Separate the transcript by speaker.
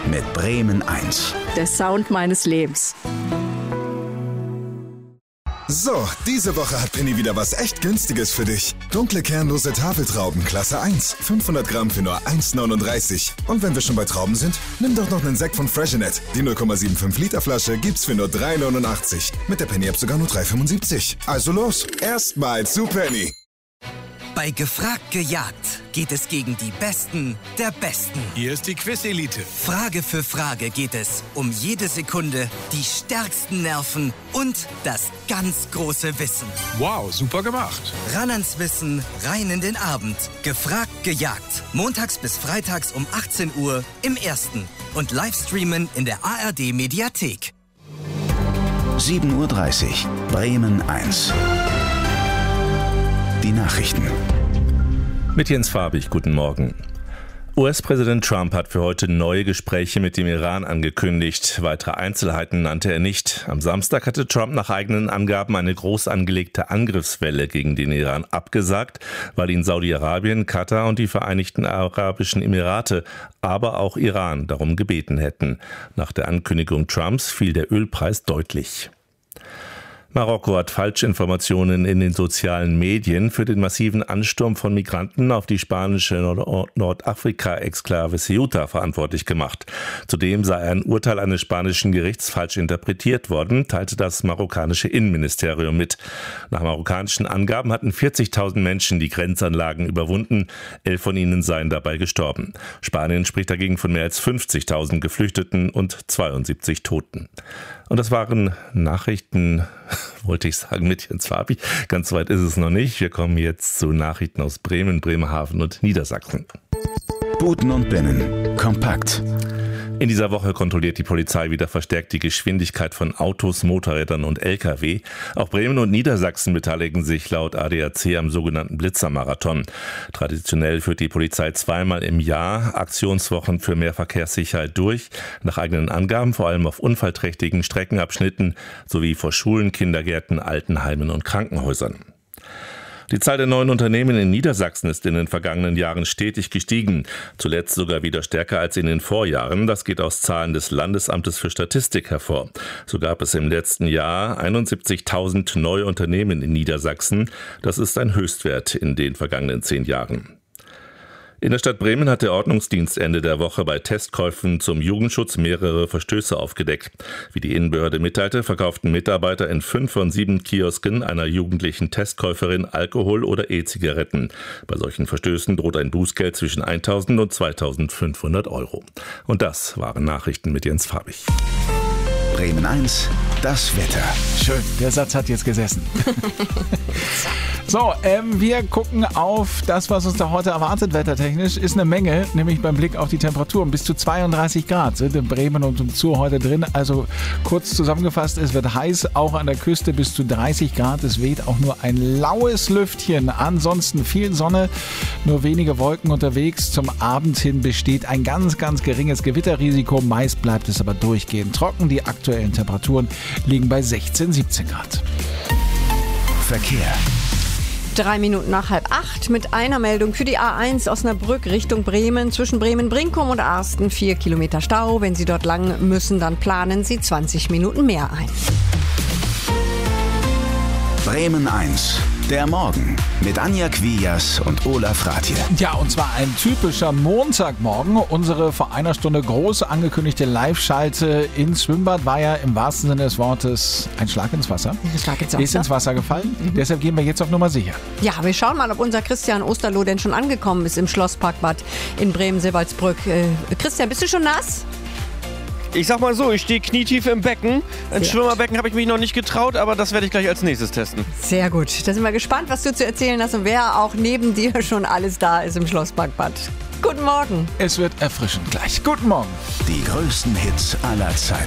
Speaker 1: mit Bremen 1.
Speaker 2: Der Sound meines Lebens.
Speaker 3: So, diese Woche hat Penny wieder was echt Günstiges für dich. Dunkle kernlose Tafeltrauben, Klasse 1. 500 Gramm für nur 1,39. Und wenn wir schon bei Trauben sind, nimm doch noch einen Sekt von Freshenet. Die 0,75 Liter Flasche gibt's für nur 3,89. Mit der Penny-App sogar nur 3,75. Also los, erstmal zu Penny.
Speaker 4: Bei Gefragt gejagt geht es gegen die Besten der Besten.
Speaker 5: Hier ist die Quiz-Elite.
Speaker 4: Frage für Frage geht es um jede Sekunde, die stärksten Nerven und das ganz große Wissen.
Speaker 5: Wow, super gemacht.
Speaker 4: Ran ans Wissen, rein in den Abend. Gefragt gejagt. Montags bis freitags um 18 Uhr im Ersten. Und Livestreamen in der ARD-Mediathek.
Speaker 1: 7:30 Uhr, Bremen 1. Die Nachrichten.
Speaker 6: Mit Jens Farbig, guten Morgen. US-Präsident Trump hat für heute neue Gespräche mit dem Iran angekündigt. Weitere Einzelheiten nannte er nicht. Am Samstag hatte Trump nach eigenen Angaben eine groß angelegte Angriffswelle gegen den Iran abgesagt, weil ihn Saudi-Arabien, Katar und die Vereinigten Arabischen Emirate, aber auch Iran darum gebeten hätten. Nach der Ankündigung Trumps fiel der Ölpreis deutlich. Marokko hat Falschinformationen in den sozialen Medien für den massiven Ansturm von Migranten auf die spanische Nordafrika-Exklave Ceuta verantwortlich gemacht. Zudem sei ein Urteil eines spanischen Gerichts falsch interpretiert worden, teilte das marokkanische Innenministerium mit. Nach marokkanischen Angaben hatten 40.000 Menschen die Grenzanlagen überwunden, 11 von ihnen seien dabei gestorben. Spanien spricht dagegen von mehr als 50.000 Geflüchteten und 72 Toten. Und das waren Nachrichten, wollte ich sagen, mit Jens Farbig. Ganz weit ist es noch nicht. Wir kommen jetzt zu Nachrichten aus Bremen, Bremerhaven und Niedersachsen.
Speaker 1: Buten und Binnen. Kompakt.
Speaker 6: In dieser Woche kontrolliert die Polizei wieder verstärkt die Geschwindigkeit von Autos, Motorrädern und Lkw. Auch Bremen und Niedersachsen beteiligen sich laut ADAC am sogenannten Blitzermarathon. Traditionell führt die Polizei zweimal im Jahr Aktionswochen für mehr Verkehrssicherheit durch. Nach eigenen Angaben vor allem auf unfallträchtigen Streckenabschnitten sowie vor Schulen, Kindergärten, Altenheimen und Krankenhäusern. Die Zahl der neuen Unternehmen in Niedersachsen ist in den vergangenen Jahren stetig gestiegen, zuletzt sogar wieder stärker als in den Vorjahren. Das geht aus Zahlen des Landesamtes für Statistik hervor. So gab es im letzten Jahr 71.000 neue Unternehmen in Niedersachsen. Das ist ein Höchstwert in den vergangenen 10 Jahren. In der Stadt Bremen hat der Ordnungsdienst Ende der Woche bei Testkäufen zum Jugendschutz mehrere Verstöße aufgedeckt. Wie die Innenbehörde mitteilte, verkauften Mitarbeiter in 5 von 7 Kiosken einer jugendlichen Testkäuferin Alkohol oder E-Zigaretten. Bei solchen Verstößen droht ein Bußgeld zwischen 1.000 und 2.500 Euro. Und das waren Nachrichten mit Jens Farbig.
Speaker 1: Bremen 1, das Wetter.
Speaker 7: Schön, der Satz hat jetzt gesessen. So, wir gucken auf das, was uns da heute erwartet, wettertechnisch. Ist eine Menge, nämlich beim Blick auf die Temperaturen. Bis zu 32 Grad sind in Bremen und umzu heute drin. Also kurz zusammengefasst, es wird heiß, auch an der Küste bis zu 30 Grad. Es weht auch nur ein laues Lüftchen. Ansonsten viel Sonne, nur wenige Wolken unterwegs. Zum Abend hin besteht ein ganz, ganz geringes Gewitterrisiko. Meist bleibt es aber durchgehend trocken. Die aktuellen Temperaturen liegen bei 16, 17 Grad.
Speaker 1: Verkehr.
Speaker 8: 3 Minuten nach 7:30 mit einer Meldung für die A1 Osnabrück Richtung Bremen. Zwischen Bremen-Brinkum und Arsten 4 Kilometer Stau. Wenn Sie dort lang müssen, dann planen Sie 20 Minuten mehr ein.
Speaker 1: Bremen 1, der Morgen mit Anja Quias und Olaf Ratje.
Speaker 7: Ja, und zwar ein typischer Montagmorgen. Unsere vor einer Stunde groß angekündigte Live-Schalte ins Schwimmbad war ja im wahrsten Sinne des Wortes ein Schlag ins Wasser. Ist ins Wasser gefallen. Deshalb gehen wir jetzt auf Nummer sicher.
Speaker 8: Ja, wir schauen mal, ob unser Christian Osterloh denn schon angekommen ist im Schlossparkbad in Bremen-Silbertsbrück. Christian, bist du schon nass?
Speaker 9: Ich sag mal so, ich stehe knietief im Becken. Ein Schwimmerbecken habe ich mich noch nicht getraut, aber das werde ich gleich als nächstes testen.
Speaker 8: Sehr gut. Da sind wir gespannt, was du zu erzählen hast und wer auch neben dir schon alles da ist im Schlossparkbad. Guten Morgen.
Speaker 7: Es wird erfrischend gleich. Guten Morgen.
Speaker 1: Die größten Hits aller Zeiten.